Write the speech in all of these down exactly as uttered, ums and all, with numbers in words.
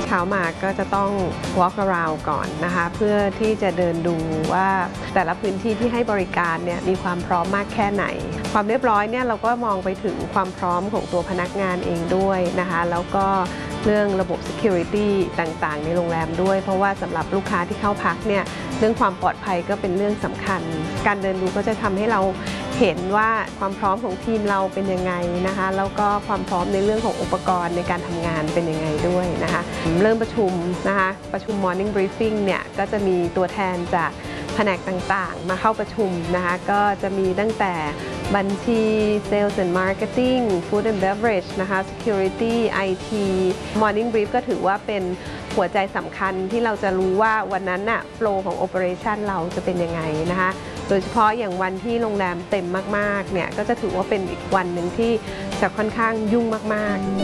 เช้ามาก็จะต้อง walk around ก่อนนะคะเพื่อที่จะเดินดูว่าแต่ละพื้นที่ที่ให้บริการเนี่ยมีความพร้อมมากแค่ไหนความเรียบร้อยเนี่ยเราก็มองไปถึงความพร้อมของตัวพนักงานเองด้วยนะคะแล้วก็เรื่องระบบ security ต่างๆในโรงแรมด้วยเพราะว่าสำหรับลูกค้าที่เข้าพักเนี่ยเรื่องความปลอดภัยก็เป็นเรื่องสำคัญการเดินดูก็จะทำให้เราเห็นว่าความพร้อมของทีมเราเป็นยังไงนะคะแล้วก็ความพร้อมในเรื่องของอุปกรณ์ในการทำงานเป็นยังไงด้วยนะคะเริ่มประชุมนะคะประชุม morning briefing เนี่ยก็จะมีตัวแทนจากแผนกต่างๆมาเข้าประชุมนะคะก็จะมีตั้งแต่บัญชี Sales and Marketing Food and Beverage นะคะ Security ไอ ที Morning Brief ก็ถือว่าเป็นหัวใจสำคัญที่เราจะรู้ว่าวันนั้นน่ะโฟลว์ของ Operation เราจะเป็นยังไงนะคะโดยเฉพาะอย่างวันที่โรงแรมเต็มมากๆเนี่ยก็จะถือว่าเป็นอีกวันหนึ่งที่จะค่อนข้างยุ่งมากๆ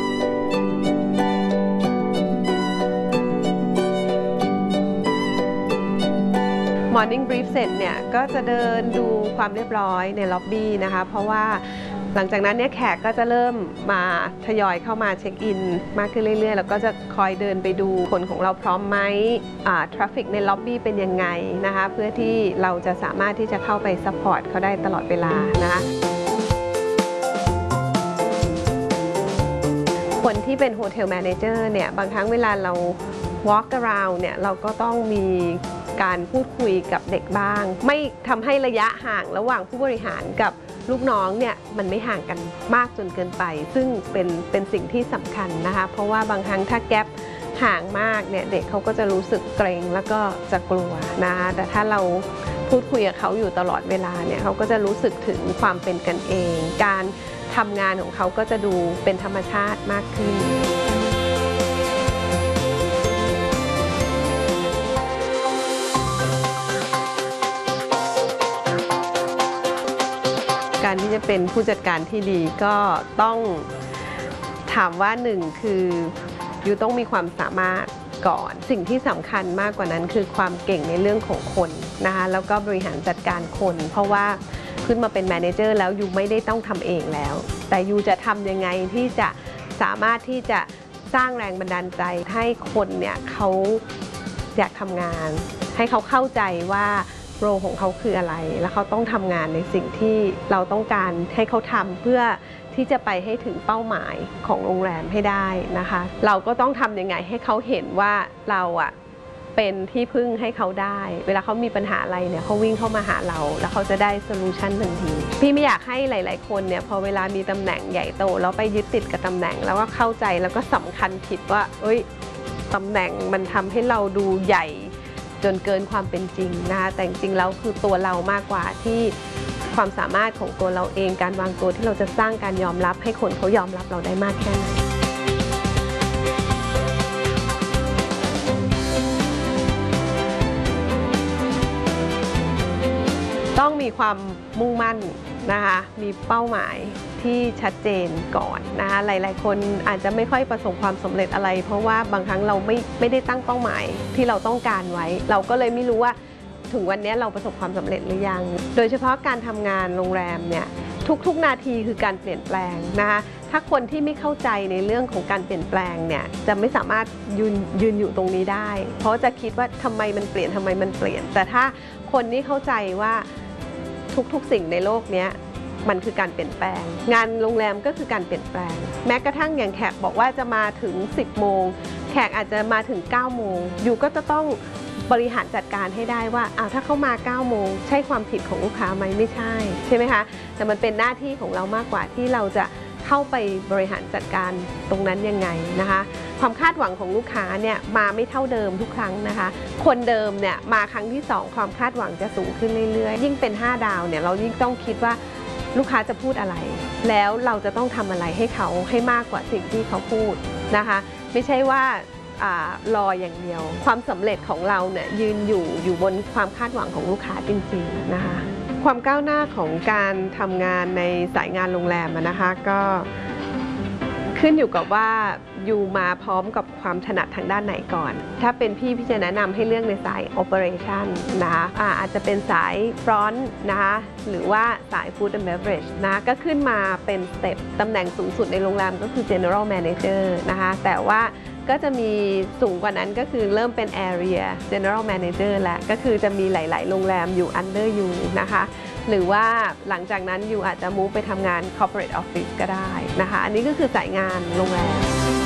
Morning Brief เสร็จเนี่ยก็จะเดินดูความเรียบร้อยในล็อบบี้นะคะเพราะว่าหลังจากนั้นเนี่ยแขกก็จะเริ่มมาทยอยเข้ามาเช็คอินมากขึ้นเรื่อยๆแล้วก็จะคอยเดินไปดูคนของเราพร้อมไหมทราฟฟิกในล็อบบี้เป็นยังไงนะคะเพื่อที่เราจะสามารถที่จะเข้าไปซัพพอร์ตเขาได้ตลอดเวลานะคะคนที่เป็นโฮเทลแมเนเจอร์เนี่ยบางครั้งเวลาเรา walk around เนี่ยเราก็ต้องมีการพูดคุยกับเด็กบ้างไม่ทำให้ระยะห่างระหว่างผู้บริหารกับลูกน้องเนี่ยมันไม่ห่างกันมากจนเกินไปซึ่งเป็นเป็นสิ่งที่สำคัญนะคะเพราะว่าบางครั้งถ้าแกปห่างมากเนี่ยเด็กเขาก็จะรู้สึกเกรงแล้วก็จะกลัวนะคะแต่ถ้าเราพูดคุยกับเขาอยู่ตลอดเวลาเนี่ยเขาก็จะรู้สึกถึงความเป็นกันเองการทำงานของเขาก็จะดูเป็นธรรมชาติมากขึ้นการที่จะเป็นผู้จัดการที่ดีก็ต้องถามว่าหนึ่งคือยูต้องมีความสามารถก่อนสิ่งที่สำคัญมากกว่านั้นคือความเก่งในเรื่องของคนนะคะแล้วก็บริหารจัดการคนเพราะว่าขึ้นมาเป็นแมเนเจอร์แล้วยูไม่ได้ต้องทำเองแล้วแต่ยูจะทำยังไงที่จะสามารถที่จะสร้างแรงบันดาลใจให้คนเนี่ยเขาอยากทำงานให้เขาเข้าใจว่าโรของเขาคืออะไรแล้วเขาต้องทำงานในสิ่งที่เราต้องการให้เขาทำเพื่อที่จะไปให้ถึงเป้าหมายของโรงแรมให้ได้นะคะเราก็ต้องทำยังไงให้เขาเห็นว่าเราอะเป็นที่พึ่งให้เขาได้เวลาเขามีปัญหาอะไรเนี่ยเขาวิ่งเข้ามาหาเราแล้วเขาจะได้โซลูชันทันทีพี่ไม่อยากให้หลายๆคนเนี่ยพอเวลามีตำแหน่งใหญ่โตแล้วไปยึดติดกับตำแหน่งแล้วก็เข้าใจแล้วก็สำคัญผิดว่าเอ้ยตำแหน่งมันทำให้เราดูใหญ่จนเกินความเป็นจริงนะคะแต่จริงๆแล้วคือตัวเรามากกว่าที่ความสามารถของตัวเราเองการวางตัวที่เราจะสร้างการยอมรับให้คนเขายอมรับเราได้มากแค่ไหนต้องมีความมุ่งมั่นนะคะมีเป้าหมายที่ชัดเจนก่อนนะคะหลายๆคนอาจจะไม่ค่อยประสบความสำเร็จอะไรเพราะว่าบางครั้งเราไม่ไม่ได้ตั้งเป้าหมายที่เราต้องการไว้เราก็เลยไม่รู้ว่าถึงวันนี้เราประสบความสำเร็จหรือยังโดยเฉพาะการทำงานโรงแรมเนี่ยทุกๆนาทีคือการเปลี่ยนแปลงนะคะถ้าคนที่ไม่เข้าใจในเรื่องของการเปลี่ยนแปลงเนี่ยจะไม่สามารถยืนยืนอยู่ตรงนี้ได้เพราะจะคิดว่าทำไมมันเปลี่ยนทำไมมันเปลี่ยนแต่ถ้าคนที่เข้าใจว่าทุกๆสิ่งในโลกนี้มันคือการเปลี่ยนแปลงงานโรงแรมก็คือการเปลี่ยนแปลงแม้กระทั่งอย่างแขกบอกว่าจะมาถึงสิบโมงแขกอาจจะมาถึงเก้าโมงอยู่ก็จะต้องบริหารจัดการให้ได้ว่าอ้าวถ้าเข้ามาเก้าโมงใช่ความผิดของลูกค้าไหมไม่ใช่ใช่ไหมคะแต่มันเป็นหน้าที่ของเรามากกว่าที่เราจะเข้าไปบริหารจัดการตรงนั้นยังไงนะคะความคาดหวังของลูกค้าเนี่ยมาไม่เท่าเดิมทุกครั้งนะคะคนเดิมเนี่ยมาครั้งที่สองความคาดหวังจะสูงขึ้นเรื่อยๆยิ่งเป็นห้าดาวเนี่ยเรายิ่งต้องคิดว่าลูกค้าจะพูดอะไรแล้วเราจะต้องทำอะไรให้เขาให้มากกว่าสิ่งที่เขาพูดนะคะไม่ใช่ว่ารออย่างเดียวความสำเร็จของเราเนี่ยยืนอยู่อยู่บนความคาดหวังของลูกค้าจริงๆนะคะความก้าวหน้าของการทำงานในสายงานโรงแรมนะคะก็ขึ้นอยู่กับว่าอยู่มาพร้อมกับความถนัดทางด้านไหนก่อนถ้าเป็นพี่พี่จะแนะนำให้เลือกในสาย Operation นะคะอาจจะเป็นสาย Front นะคะหรือว่าสาย Food and Beverage นะก็ขึ้นมาเป็นสเต็ปตำแหน่งสูงสุดในโรงแรมก็คือ General Manager นะคะแต่ว่าก็จะมีสูงกว่านั้นก็คือเริ่มเป็น Area General Manager แล้วก็คือจะมีหลาย ๆ โรงแรมอยู่ under ยูนะคะหรือว่าหลังจากนั้นยูอาจจะ move ไปทำงาน Corporate Office ก็ได้นะคะอันนี้ก็คือสายงานโรงแรม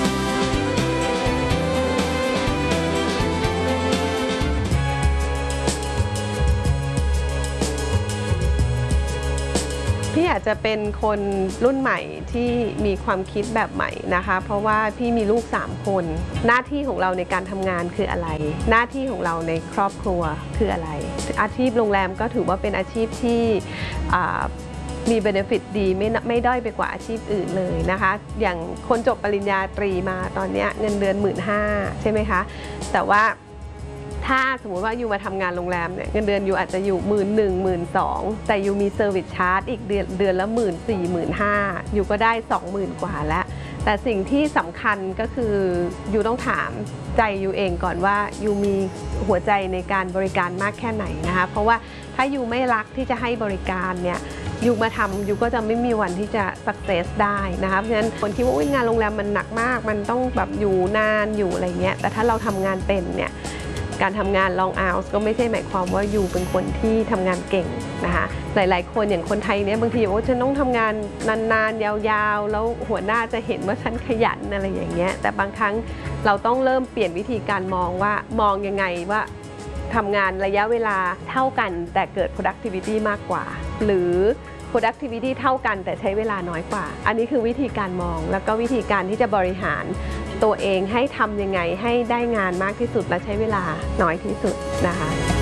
พี่อาจจะเป็นคนรุ่นใหม่ที่มีความคิดแบบใหม่นะคะเพราะว่าพี่มีลูกสามคนหน้าที่ของเราในการทำงานคืออะไรหน้าที่ของเราในครอบครัวคืออะไรอาชีพโรงแรมก็ถือว่าเป็นอาชีพที่มีเบเนฟิตดีไม่ไม่ด้อยไปกว่าอาชีพอื่นเลยนะคะอย่างคนจบปริญญาตรีมาตอนนี้เงินเดือน หนึ่งหมื่นห้าพัน ใช่ไหมคะแต่ว่าถ้าสมมติว่ายูมาทำงานโรงแรมเนี่ยเงินเดือนยูอาจจะอยู่หมื่นหนึ่งหมื่นสองแต่ยูมีเซอร์วิสชาร์จอีกเดือนเดือนละหมื่นสี่หมื่นห้ายูก็ได้สองหมื่นกว่าแล้วแต่สิ่งที่สำคัญก็คือยูต้องถามใจยูเองก่อนว่ายูมีหัวใจในการบริการมากแค่ไหนนะคะเพราะว่าถ้ายูไม่รักที่จะให้บริการเนี่ยยูมาทำยูก็จะไม่มีวันที่จะสักเซสได้นะคะเพราะฉะนั้นคนที่ว่างานโรงแรมมันหนักมากมันต้องแบบอยู่นานอยู่อะไรเงี้ยแต่ถ้าเราทำงานเป็นเนี่ยการทำงาน long hours ก็ไม่ใช่หมายความว่ายูเป็นคนที่ทำงานเก่งนะคะหลายๆคนอย่างคนไทยเนี่ยบางทีบอกว่าฉันต้องทำงานนานๆยาวๆแล้วหัวหน้าจะเห็นว่าฉันขยันอะไรอย่างเงี้ยแต่บางครั้งเราต้องเริ่มเปลี่ยนวิธีการมองว่ามองยังไงว่าทำงานระยะเวลาเท่ากันแต่เกิด productivity มากกว่าหรือ productivity เท่ากันแต่ใช้เวลาน้อยกว่าอันนี้คือวิธีการมองแล้วก็วิธีการที่จะบริหารตัวเองให้ทำยังไงให้ได้งานมากที่สุดและใช้เวลาน้อยที่สุดนะคะ